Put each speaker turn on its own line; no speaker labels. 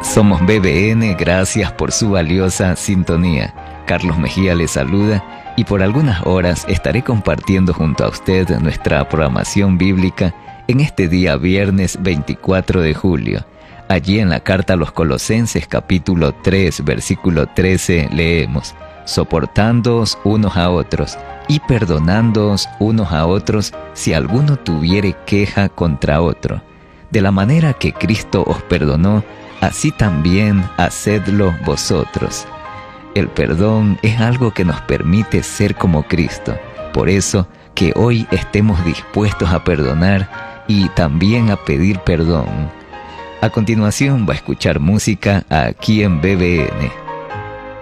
Somos BBN, gracias por su valiosa sintonía. Carlos Mejía les saluda y por algunas horas estaré compartiendo junto a usted nuestra programación bíblica en este día viernes 24 de julio. Allí en la carta a los Colosenses capítulo 3 versículo 13 leemos: soportándoos unos a otros y perdonándoos unos a otros si alguno tuviere queja contra otro. De la manera que Cristo os perdonó, así también hacedlo vosotros. El perdón es algo que nos permite ser como Cristo. Por eso que hoy estemos dispuestos a perdonar y también a pedir perdón. A continuación va a escuchar música aquí en BBN.